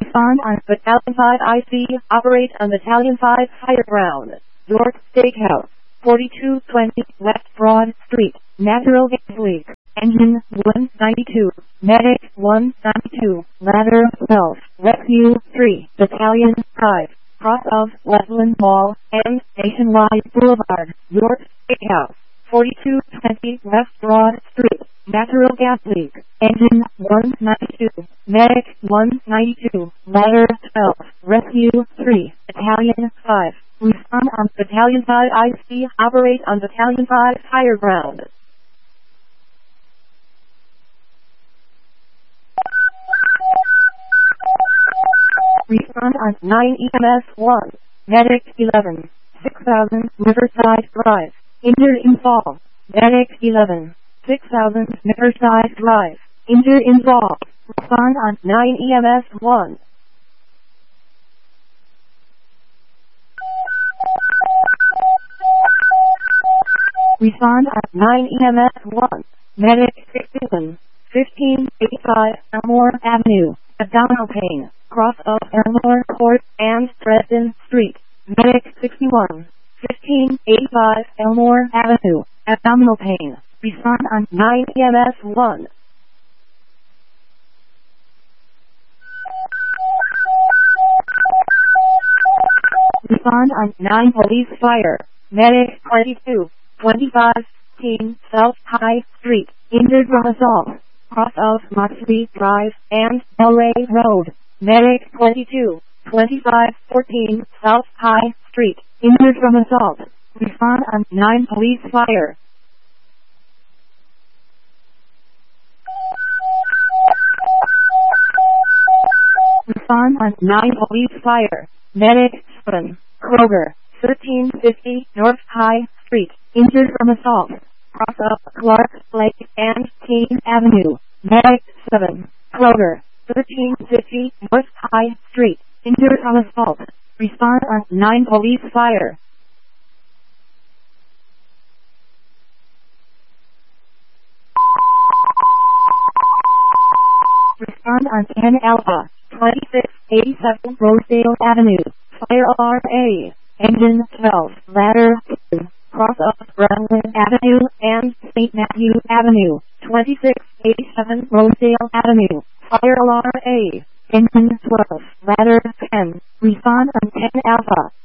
Respond on Battalion 5 IC. Operate on Battalion 5 higher ground. York Steakhouse. 4220 West Broad Street. Natural gas leak. Engine 192. Medic 192. Ladder 12. Rescue 3. Battalion 5. Cross of Westland Mall and Nationwide Boulevard. York Steakhouse. 4220 West Broad Street. Natural gas leak. Engine 192. Medic 192. Ladder 12. Rescue 3. Battalion 5. Respond on Battalion 5 IC. Operate on Battalion 5 higher ground. Respond on 9 EMS 1. Medic 11. 6000 Riverside Drive. Injured in fall. Medic 11. 6000 Riverside Drive. Injured in fall. Respond on 9 EMS 1. Respond on 9 EMS 1. Medic 67. 1585 Elmore Avenue. Abdominal pain. Cross of Elmore Court and Dresden Street. Medic 61. 1585 Elmore Avenue. Abdominal pain. Respond on 9 EMS 1. Respond on 9 police fire. Medic 22. 25 Teen South High Street. Injured from assault. Cross of Moxley Drive and Delray Road. Medic 22. 2514 South High Street. Injured from assault. Respond on 9 police fire. Respond on 9 police fire. Medic 7. Kroger. 1350 North High Street. Injured from assault. Cross up Clark Lake and King Avenue. Medic 7. Kroger. 1350 North High Street. Injured from assault. Respond on 9 police fire. Respond on 10 Alpha. 2687 Rosedale Avenue. Fire alarm A. Engine 12. Ladder 2. Cross up Brownwood Avenue and St. Matthew Avenue. 2687 Rosedale Avenue. Fire alarm A. Engine 12. Ladder 10. Respond on 10 Alpha.